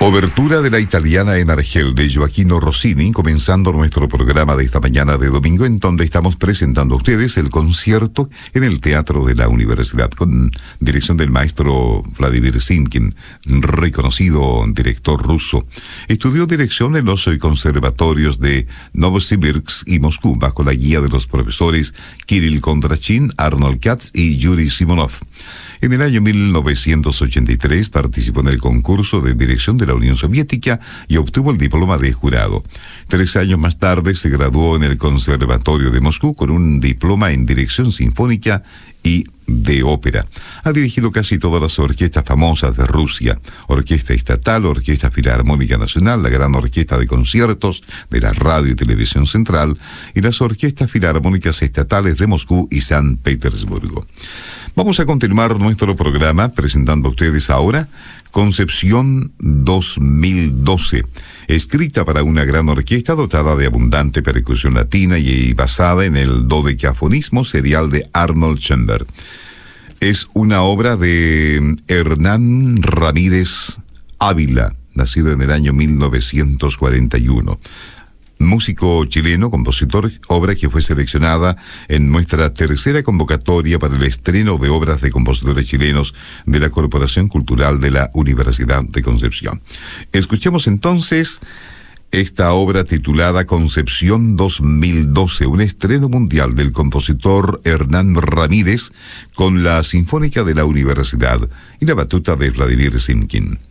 Obertura de la italiana en Argel de Gioachino Rossini, comenzando nuestro programa de esta mañana de domingo, en donde estamos presentando a ustedes el concierto en el Teatro de la Universidad, con dirección del maestro Vladimir Simkin, reconocido director ruso. Estudió dirección en los conservatorios de Novosibirsk y Moscú, bajo la guía de los profesores Kirill Kondrachin, Arnold Katz y Yuri Simonov. En el año 1983 participó en el concurso de dirección de la Unión Soviética y obtuvo el diploma de jurado. 3 años más tarde se graduó en el Conservatorio de Moscú con un diploma en dirección sinfónica y de ópera. Ha dirigido casi todas las orquestas famosas de Rusia: Orquesta Estatal, Orquesta Filarmónica Nacional, la Gran Orquesta de Conciertos de la Radio y Televisión Central y las Orquestas Filarmónicas Estatales de Moscú y San Petersburgo. Vamos a continuar nuestro programa presentando a ustedes ahora Concepción 2012, escrita para una gran orquesta dotada de abundante percusión latina y basada en el dodecafonismo serial de Arnold Schoenberg. Es una obra de Hernán Ramírez Ávila, nacido en el año 1941. Músico chileno, compositor, obra que fue seleccionada en nuestra tercera convocatoria para el estreno de obras de compositores chilenos de la Corporación Cultural de la Universidad de Concepción. Escuchemos entonces esta obra titulada Concepción 2012, un estreno mundial del compositor Hernán Ramírez con la Sinfónica de la Universidad y la batuta de Vladimir Simkin.